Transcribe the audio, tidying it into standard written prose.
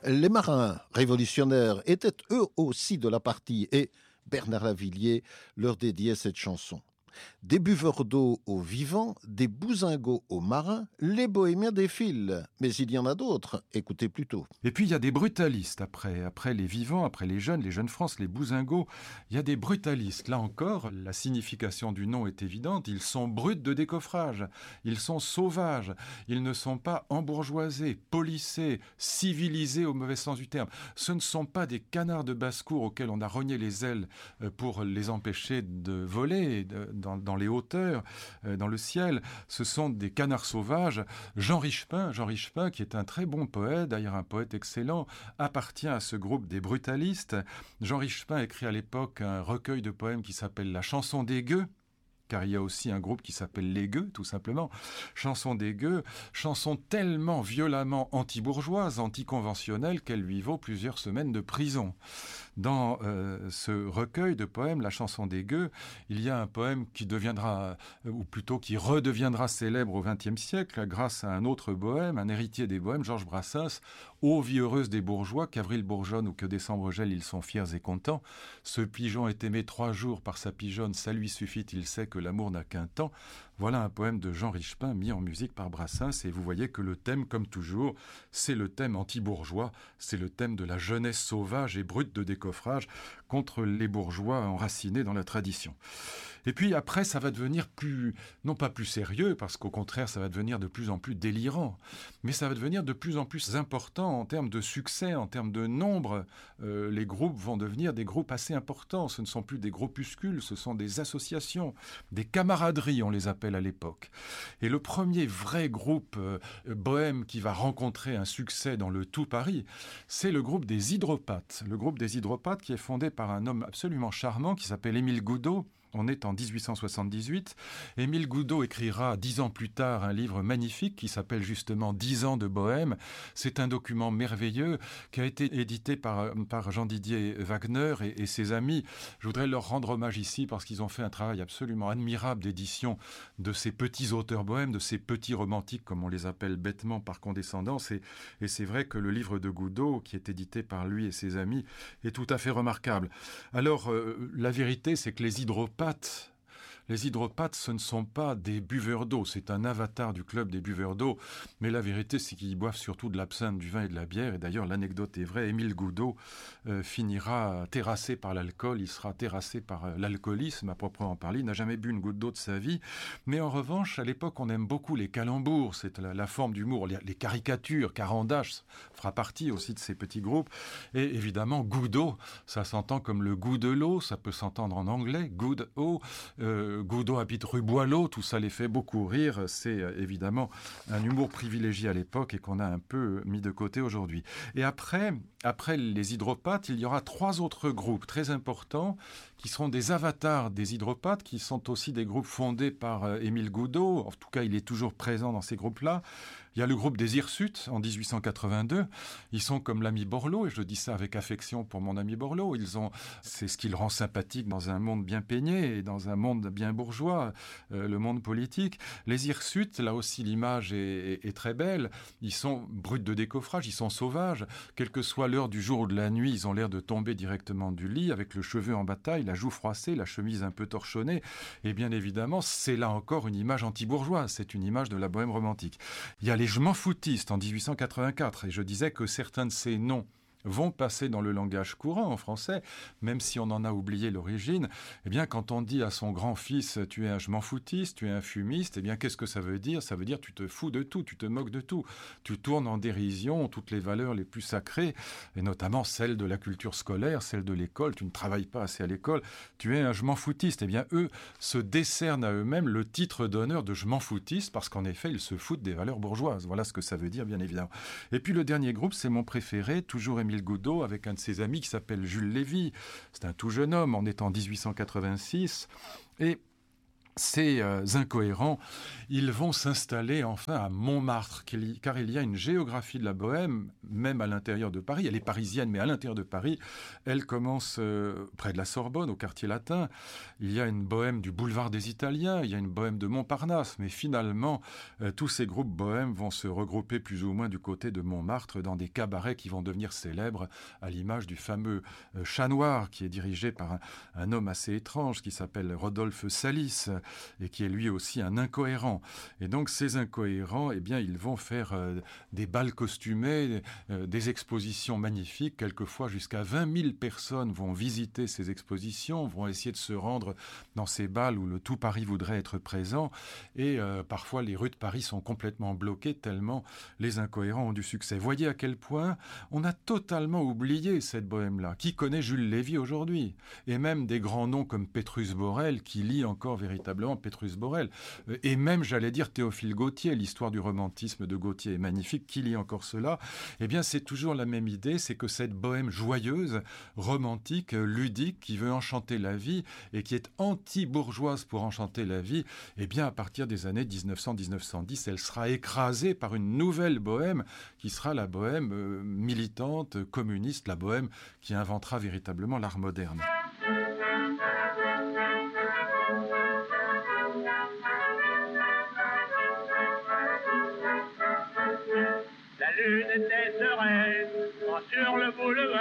Les marins révolutionnaires étaient eux aussi de la partie et Bernard Lavilliers leur dédiait cette chanson. Des buveurs d'eau aux vivants, des bousingots aux marins, les bohémiens défilent. Mais il y en a d'autres, écoutez plutôt. Et puis il y a des brutalistes après les vivants, après les jeunes France, les bousingots. Il y a des brutalistes. Là encore, la signification du nom est évidente. Ils sont bruts de décoffrage. Ils sont sauvages. Ils ne sont pas embourgeoisés, polissés, civilisés au mauvais sens du terme. Ce ne sont pas des canards de basse-cour auxquels on a rogné les ailes pour les empêcher de voler dans les hauteurs, dans le ciel. Ce sont des canards sauvages. Jean Richepin, qui est un très bon poète, d'ailleurs un poète excellent, appartient à ce groupe des brutalistes. Jean Richepin écrit à l'époque un recueil de poèmes qui s'appelle La chanson des gueux, car il y a aussi un groupe qui s'appelle Les Gueux, tout simplement. Chanson des Gueux, chanson tellement violemment anti-bourgeoise, anticonventionnelle, qu'elle lui vaut plusieurs semaines de prison. Dans ce recueil de poèmes, La chanson des Gueux, il y a un poème qui deviendra, ou plutôt qui redeviendra célèbre au XXe siècle, grâce à un autre bohème, un héritier des bohèmes, Georges Brassens, Ô vie heureuse des bourgeois, qu'avril bourgeonne ou que décembre gèle, ils sont fiers et contents. Ce pigeon est aimé 3 jours par sa pigeonne, ça lui suffit, il sait que l'amour n'a qu'un temps. Voilà un poème de Jean Richepin mis en musique par Brassens, et vous voyez que le thème, comme toujours, c'est le thème anti-bourgeois, c'est le thème de la jeunesse sauvage et brute de décoffrage contre les bourgeois enracinés dans la tradition. Et puis après, ça va devenir non pas plus sérieux, parce qu'au contraire, ça va devenir de plus en plus délirant, mais ça va devenir de plus en plus important en termes de succès, en termes de nombre. Les groupes vont devenir des groupes assez importants. Ce ne sont plus des groupuscules, ce sont des associations, des camaraderies, on les appelle à l'époque. Et le premier vrai groupe bohème qui va rencontrer un succès dans le tout Paris, c'est le groupe des Hydropathes. Le groupe des Hydropathes qui est fondé par un homme absolument charmant qui s'appelle Émile Goudot. On est en 1878. Émile Goudot écrira 10 ans plus tard un livre magnifique qui s'appelle justement 10 ans de Bohème. C'est un document merveilleux qui a été édité par Jean-Didier Wagner et ses amis. Je voudrais leur rendre hommage ici parce qu'ils ont fait un travail absolument admirable d'édition de ces petits auteurs bohèmes, de ces petits romantiques comme on les appelle bêtement par condescendance. Et c'est vrai que le livre de Goudot, qui est édité par lui et ses amis, est tout à fait remarquable. Alors, la vérité, c'est que les hydropathes, ce ne sont pas des buveurs d'eau, c'est un avatar du club des buveurs d'eau, mais la vérité c'est qu'ils boivent surtout de l'absinthe, du vin et de la bière, et d'ailleurs l'anecdote est vraie, Émile Goudot finira terrassé par l'alcool, il sera terrassé par l'alcoolisme à proprement parler, il n'a jamais bu une goutte d'eau de sa vie, mais en revanche à l'époque on aime beaucoup les calembours, c'est la forme d'humour, les caricatures, Carandache fera partie aussi de ces petits groupes, et évidemment Goudot, ça s'entend comme le goût de l'eau, ça peut s'entendre en anglais, good eau, Goudot habite rue Boileau, tout ça les fait beaucoup rire. C'est évidemment un humour privilégié à l'époque et qu'on a un peu mis de côté aujourd'hui. Et après les Hydropathes, il y aura 3 autres groupes très importants qui seront des avatars des Hydropathes, qui sont aussi des groupes fondés par Émile Goudot. En tout cas, il est toujours présent dans ces groupes-là. Il y a le groupe des Hirsutes en 1882. Ils sont comme l'ami Borloo, et je dis ça avec affection pour mon ami Borloo. C'est ce qui le rend sympathique dans un monde bien peigné et dans un monde bien bourgeois, le monde politique. Les Hirsutes, là aussi l'image est très belle. Ils sont bruts de décoffrage, ils sont sauvages. Quelle que soit l'heure du jour ou de la nuit, ils ont l'air de tomber directement du lit avec le cheveu en bataille, la joue froissée, la chemise un peu torchonnée. Et bien évidemment, c'est là encore une image anti-bourgeoise, c'est une image de la bohème romantique. Il y a les Je m'en foutistes en 1884, et je disais que certains de ces noms vont passer dans le langage courant en français, même si on en a oublié l'origine. Eh bien, quand on dit à son grand-fils « tu es un je m'en foutiste, tu es un fumiste », eh bien, qu'est-ce que ça veut dire ? Ça veut dire tu te fous de tout, tu te moques de tout. Tu tournes en dérision toutes les valeurs les plus sacrées, et notamment celles de la culture scolaire, celles de l'école. Tu ne travailles pas assez à l'école, tu es un je m'en foutiste. Eh bien, eux se décernent à eux-mêmes le titre d'honneur de je m'en foutiste, parce qu'en effet, ils se foutent des valeurs bourgeoises. Voilà ce que ça veut dire, bien évidemment. Et puis, le dernier groupe, c'est mon préféré, toujours Émile Goudot, avec un de ses amis qui s'appelle Jules Lévy. C'est un tout jeune homme, on est en 1886, et Ces incohérents, ils vont s'installer enfin à Montmartre, car il y a une géographie de la Bohème, même à l'intérieur de Paris. Elle est parisienne, mais à l'intérieur de Paris, elle commence près de la Sorbonne, au quartier latin. Il y a une Bohème du boulevard des Italiens, il y a une Bohème de Montparnasse, mais finalement, tous ces groupes bohèmes vont se regrouper plus ou moins du côté de Montmartre dans des cabarets qui vont devenir célèbres, à l'image du fameux Chat Noir, qui est dirigé par un homme assez étrange qui s'appelle Rodolphe Salis, et qui est lui aussi un incohérent. Et donc ces incohérents, eh bien, ils vont faire des bals costumés, des expositions magnifiques. Quelquefois, jusqu'à 20 000 personnes vont visiter ces expositions, vont essayer de se rendre dans ces bals où le tout Paris voudrait être présent. Et parfois, les rues de Paris sont complètement bloquées tellement les incohérents ont du succès. Voyez à quel point on a totalement oublié cette bohème-là. Qui connaît Jules Lévy aujourd'hui? Et même des grands noms comme Pétrus Borel, qui lit encore véritablement Pétrus Borel, et même, j'allais dire, Théophile Gautier, l'histoire du romantisme de Gautier est magnifique, qui lit encore cela? Eh bien, c'est toujours la même idée, c'est que cette bohème joyeuse, romantique, ludique, qui veut enchanter la vie, et qui est anti-bourgeoise pour enchanter la vie, eh bien, à partir des années 1900-1910, elle sera écrasée par une nouvelle bohème, qui sera la bohème militante, communiste, la bohème qui inventera véritablement l'art moderne. La lune était sereine sur le boulevard.